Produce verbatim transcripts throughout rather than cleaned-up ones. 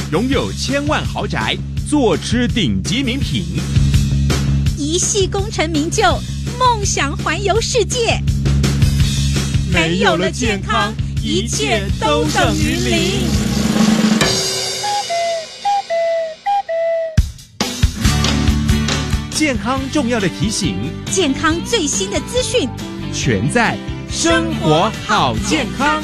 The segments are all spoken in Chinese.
拥有千万豪宅，坐吃顶级名品， 一系功成名就，梦想环游世界。 没有了健康，一切都等于零。健康重要的提醒， 健康最新的资讯， 全在生活好健康。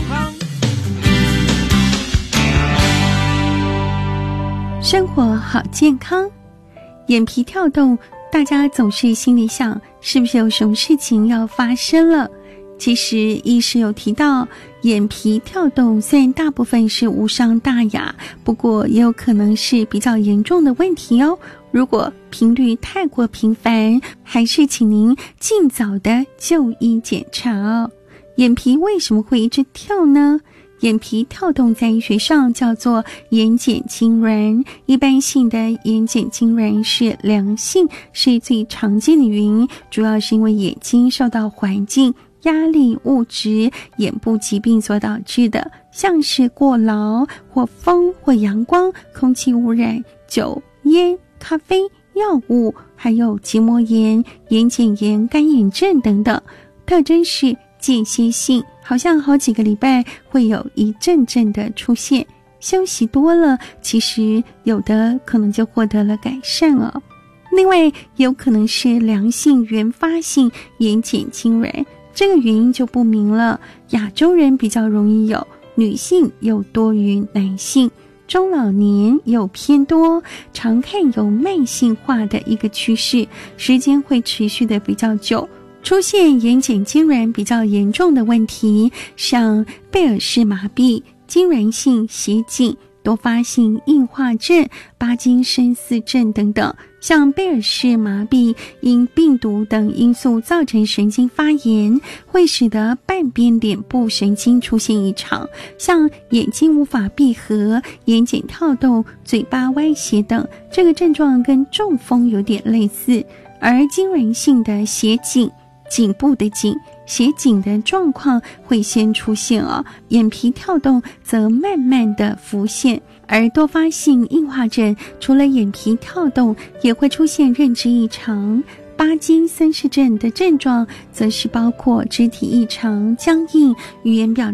生活好健康，眼皮跳动，大家总是心里想，是不是有什么事情要发生了？其实医师有提到，眼皮跳动虽然大部分是无伤大雅，不过也有可能是比较严重的问题哦。如果频率太过频繁，还是请您尽早的就医检查哦。眼皮为什么会一直跳呢？眼皮跳动在医学上叫做眼睑痉挛，一般性的眼睑痉挛是良性，是最常见的原因，主要是因为眼睛受到环境、压力、物质、眼部疾病所导致的，像是过劳或风或阳光、空气污染、酒、烟、咖啡、药物，还有结膜炎、眼睑炎、干眼症等等，特征是间歇性，好像好几个礼拜会有一阵阵的出现，休息多了，其实有的可能就获得了改善了。另外有可能是良性原发性眼睑痉挛，这个原因就不明了，亚洲人比较容易有，女性又多于男性，中老年又偏多，常看有慢性化的一个趋势，时间会持续的比较久。出现眼睑痉挛比较严重的问题，像贝尔氏麻痹、痉挛性斜颈、多发性硬化症、巴金森氏症等等。像贝尔氏麻痹因病毒等因素造成神经发炎，会使得半边脸部神经出现异常，像眼睛无法闭合、眼睑跳动、嘴巴歪斜等，这个症状跟中风有点类似。而痉挛性的斜颈，颈部的颈，斜颈的状况会先出现哦，眼皮跳动则慢慢的浮现。而多发性硬化症除了眼皮跳动，也会出现认知异常。巴金森氏症的症状则是包括肢体异常、僵硬、语言表